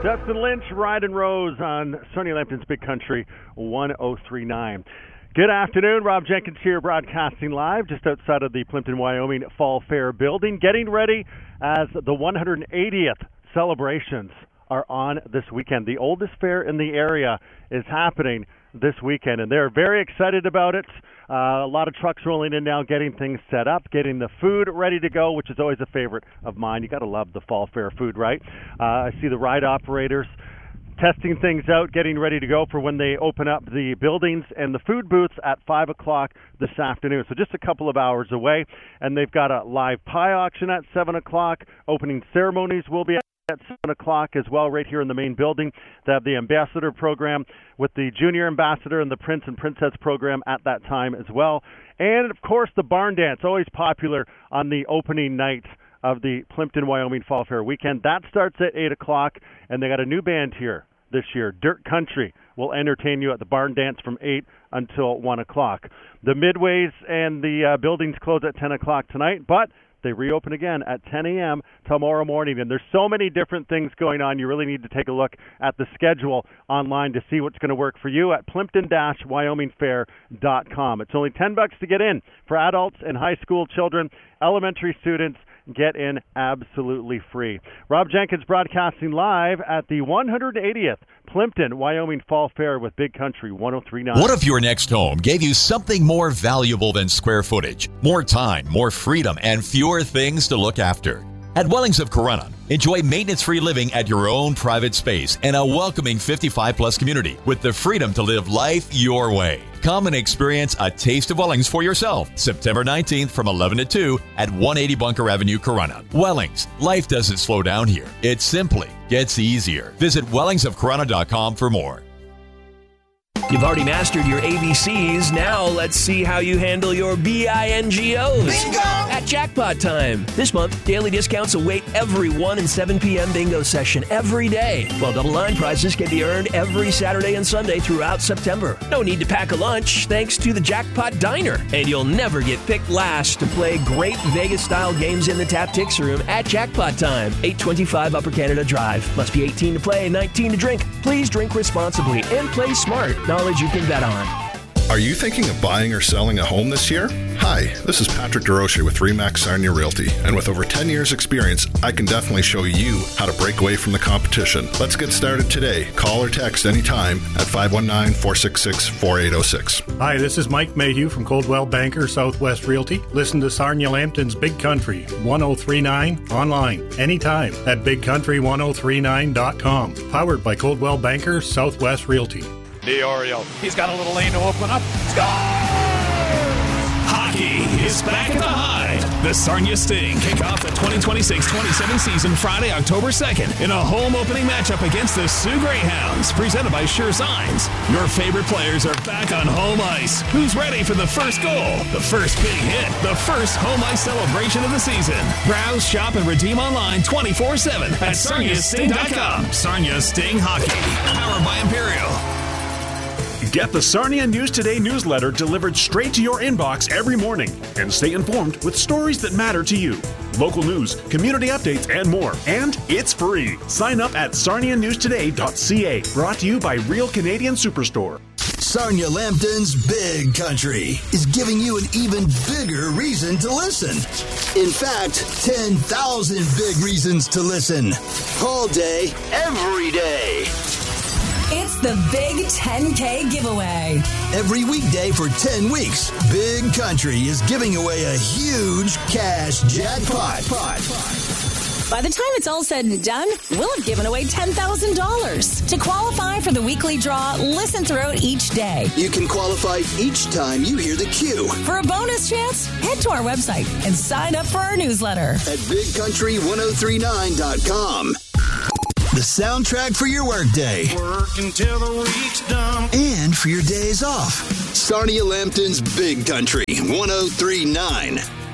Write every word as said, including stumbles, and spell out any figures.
Dustin Lynch, Ride and Rose on Sarnia Lambton's Big Country one oh three point nine. Good afternoon. Rob Jenkins here, broadcasting live just outside of the Plimpton, Wyoming Fall Fair building, getting ready as the one hundred eightieth celebrations are on this weekend. The oldest fair in the area is happening this weekend, and they're very excited about it. Uh, a lot of trucks rolling in now, getting things set up, getting the food ready to go, which is always a favorite of mine. You got to love the Fall Fair food, right? Uh, I see the ride operators testing things out, getting ready to go for when they open up the buildings and the food booths at five o'clock this afternoon. So just a couple of hours away. And they've got a live pie auction at seven o'clock. Opening ceremonies will be at seven o'clock as well, right here in the main building. They have the ambassador program with the junior ambassador and the prince and princess program at that time as well. And, of course, the barn dance, always popular on the opening night of the Plimpton, Wyoming Fall Fair weekend. That starts at eight o'clock, and they got a new band here this year. Dirt Country will entertain you at the barn dance from eight until one o'clock. The midways and the uh, buildings close at ten o'clock tonight, but they reopen again at ten a.m. tomorrow morning, and there's so many different things going on. You really need to take a look at the schedule online to see what's going to work for you at plimpton dash wyoming fair dot com. It's only ten bucks to get in for adults and high school children. Elementary students get in absolutely free. Rob Jenkins broadcasting live at the one hundred eightieth Plimpton, Wyoming Fall Fair with Big Country one oh three point nine. What if your next home gave you something more valuable than square footage? More time, more freedom, and fewer things to look after. At Wellings of Corunna, enjoy maintenance-free living at your own private space and a welcoming fifty-five plus community with the freedom to live life your way. Come and experience a taste of Wellings for yourself. September nineteenth from eleven to two at one eighty Bunker Avenue, Corunna. Wellings, life doesn't slow down here. It simply gets easier. Visit wellings of corunna dot com for more. You've already mastered your A B Cs. Now let's see how you handle your B I N G Os. Bingo! At Jackpot Time. This month, daily discounts await every one and seven p.m. bingo session every day, while double line prizes can be earned every Saturday and Sunday throughout September. No need to pack a lunch thanks to the Jackpot Diner. And you'll never get picked last to play great Vegas-style games in the Tap Tix Room at Jackpot Time, eight twenty-five Upper Canada Drive. Must be eighteen to play, nineteen to drink. Please drink responsibly and play smart. Knowledge you can bet on. Are you thinking of buying or selling a home this year? Hi, this is Patrick DeRoche with Remax Sarnia Realty, and with over ten years experience, I can definitely show you how to break away from the competition. Let's get started today. Call or text anytime at five one nine, four six six, four eight zero six. Hi, this is Mike Mayhew from Coldwell Banker Southwest Realty. Listen to Sarnia Lambton's Big Country one oh three point nine online anytime at big country one oh three nine dot com. Powered by Coldwell Banker Southwest Realty. DiOrio. He's got a little lane to open up. Score! Hockey is back at the Hive. The Sarnia Sting kick off the twenty twenty-six twenty-seven season Friday, October second in a home opening matchup against the Sioux Greyhounds, presented by Sure Signs. Your favorite players are back on home ice. Who's ready for the first goal, the first big hit, the first home ice celebration of the season? Browse, shop, and redeem online twenty-four seven at sarnia sting dot com. Sarnia Sting Hockey, powered by Imperial. Get the Sarnia News Today newsletter delivered straight to your inbox every morning and stay informed with stories that matter to you. Local news, community updates, and more. And it's free. Sign up at sarnia news today dot c a. Brought to you by Real Canadian Superstore. Sarnia Lambton's Big Country is giving you an even bigger reason to listen. In fact, ten thousand big reasons to listen. All day, every day. It's the Big ten K giveaway. Every weekday for ten weeks, Big Country is giving away a huge cash jackpot. By the time it's all said and done, we'll have given away ten thousand dollars. To qualify for the weekly draw, listen throughout each day. You can qualify each time you hear the cue. For a bonus chance, head to our website and sign up for our newsletter at big country one oh three nine dot com. The soundtrack for your workday. Work until the week's done. And for your days off. Sarnia Lambton's Big Country one oh three point nine.